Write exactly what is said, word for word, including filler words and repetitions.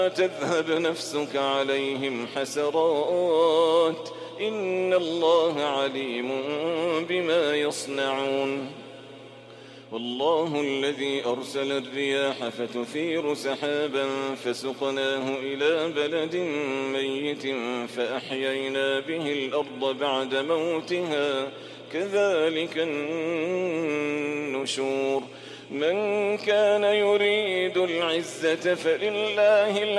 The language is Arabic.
تذهب نفسك عليهم حسرات إن الله عليم بما يصنعون والله الذي أرسل الرياح فتثير سحابا فسقناه إلى بلد ميت فأحيينا به الأرض بعد موتها كذلك النشور من كان يريد العزة فلله